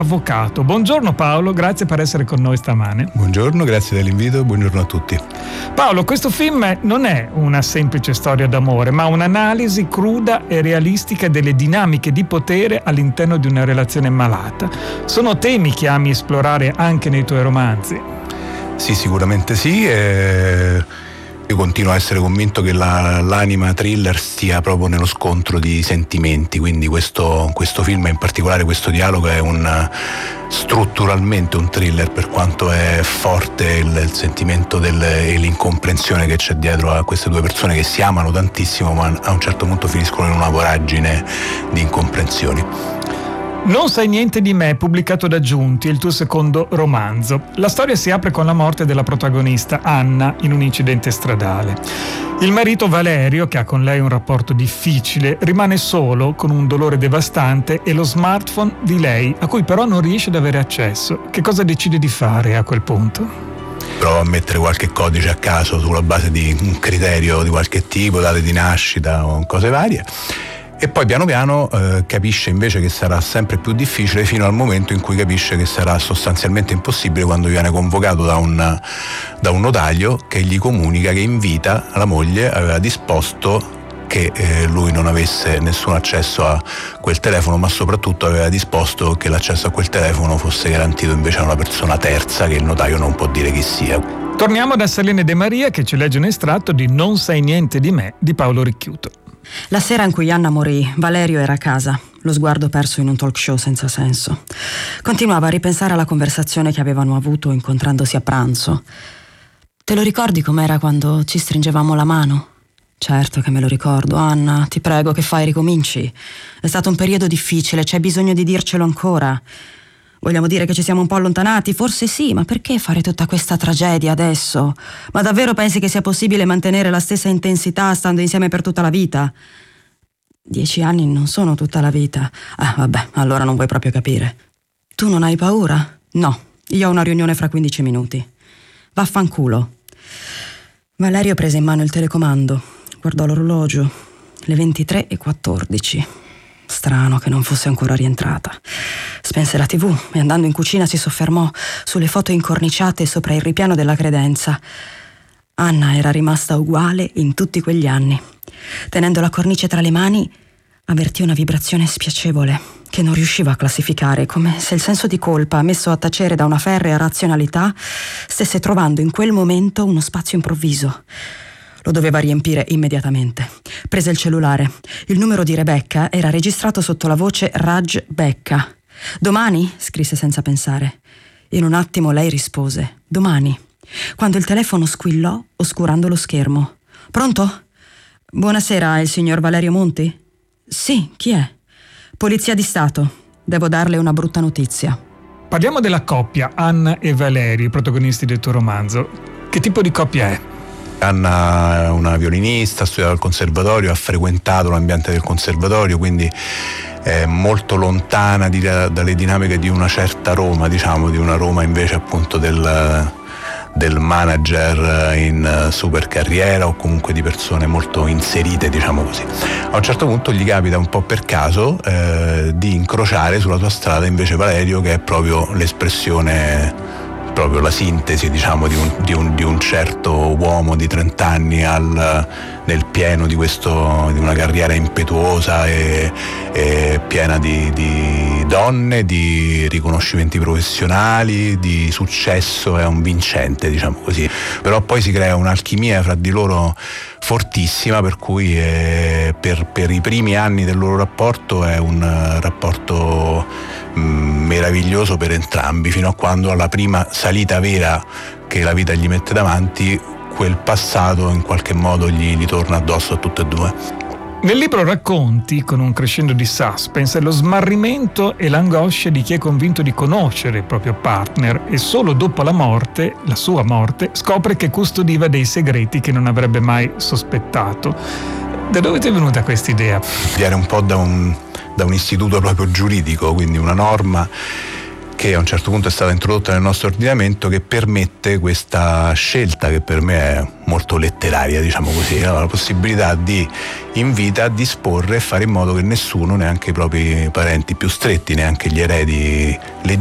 Avvocato. Buongiorno Paolo, grazie per essere con noi stamane. Buongiorno, grazie dell'invito, buongiorno a tutti. Paolo, questo film non è una semplice storia d'amore, ma un'analisi cruda e realistica delle dinamiche di potere all'interno di una relazione malata. Sono temi che ami esplorare anche nei tuoi romanzi? Sì, sicuramente sì. Io continuo a essere convinto che l'anima thriller stia proprio nello scontro di sentimenti, quindi questo film, in particolare questo dialogo, è strutturalmente un thriller, per quanto è forte il sentimento e l'incomprensione che c'è dietro a queste due persone che si amano tantissimo, ma a un certo punto finiscono in una voragine di incomprensioni. Non sai niente di me, pubblicato da Giunti, il tuo secondo romanzo. La storia si apre con la morte della protagonista, Anna, in un incidente stradale. Il marito Valerio, che ha con lei un rapporto difficile, rimane solo con un dolore devastante e lo smartphone di lei, a cui però non riesce ad avere accesso. Che cosa decide di fare a quel punto? Prova a mettere qualche codice a caso sulla base di un criterio di qualche tipo, data di nascita o cose varie. E poi piano piano capisce invece che sarà sempre più difficile, fino al momento in cui capisce che sarà sostanzialmente impossibile quando viene convocato da un notaio che gli comunica che in vita la moglie aveva disposto che lui non avesse nessun accesso a quel telefono, ma soprattutto aveva disposto che l'accesso a quel telefono fosse garantito invece a una persona terza che il notaio non può dire chi sia. Torniamo da Selene De Maria, che ci legge un estratto di Non sai niente di me di Paolo Ricchiuto. La sera in cui Anna morì, Valerio era a casa, lo sguardo perso in un talk show senza senso. Continuava a ripensare alla conversazione che avevano avuto incontrandosi a pranzo. Te lo ricordi com'era quando ci stringevamo la mano? Certo che me lo ricordo. Anna, ti prego, che fai? Ricominci. È stato un periodo difficile, c'è bisogno di dircelo ancora. Vogliamo dire che ci siamo un po' allontanati? Forse sì, ma perché fare tutta questa tragedia adesso? Ma davvero pensi che sia possibile mantenere la stessa intensità stando insieme per tutta la vita? 10 anni non sono tutta la vita. Ah, vabbè, allora non vuoi proprio capire. Tu non hai paura? No, io ho una riunione fra 15 minuti. Vaffanculo. Valerio prese in mano il telecomando, guardò l'orologio, le 23:14. Strano che non fosse ancora rientrata. Spense la TV e andando in cucina si soffermò sulle foto incorniciate sopra il ripiano della credenza. Anna era rimasta uguale in tutti quegli anni. Tenendo la cornice tra le mani, avvertì una vibrazione spiacevole che non riusciva a classificare, come se il senso di colpa, messo a tacere da una ferrea razionalità, stesse trovando in quel momento uno spazio improvviso. Lo doveva riempire immediatamente. Prese il cellulare. Il numero di Rebecca era registrato sotto la voce Raj Becca. «Domani?» scrisse senza pensare. In un attimo lei rispose «Domani», quando il telefono squillò oscurando lo schermo. «Pronto? Buonasera, è il signor Valerio Monti?» «Sì, chi è?» «Polizia di Stato. Devo darle una brutta notizia». Parliamo della coppia, Anna e Valerio, i protagonisti del tuo romanzo. Che tipo di coppia è? Anna è una violinista, ha studiato al conservatorio, ha frequentato l'ambiente del conservatorio, quindi è molto lontana dalle dinamiche di una certa Roma, diciamo, di una Roma invece appunto del manager in super carriera o comunque di persone molto inserite, diciamo così. A un certo punto gli capita un po' per caso di incrociare sulla sua strada invece Valerio, che è proprio l'espressione, proprio la sintesi, diciamo, di un certo uomo di 30 anni nel pieno di una carriera impetuosa e piena di donne, di riconoscimenti professionali, di successo. È un vincente, diciamo così. Però poi si crea un'alchimia fra di loro fortissima, per cui per i primi anni del loro rapporto è un rapporto meraviglioso per entrambi, fino a quando alla prima salita vera che la vita gli mette davanti, quel passato in qualche modo gli torna addosso a tutte e due. Nel libro racconti, con un crescendo di suspense, lo smarrimento e l'angoscia di chi è convinto di conoscere il proprio partner e solo dopo la sua morte, scopre che custodiva dei segreti che non avrebbe mai sospettato. Da dove ti è venuta questa idea? Viene un po' da un istituto proprio giuridico, quindi una norma che a un certo punto è stata introdotta nel nostro ordinamento, che permette questa scelta che per me è molto letteraria, diciamo così, la possibilità di in vita disporre e fare in modo che nessuno, neanche i propri parenti più stretti, neanche gli eredi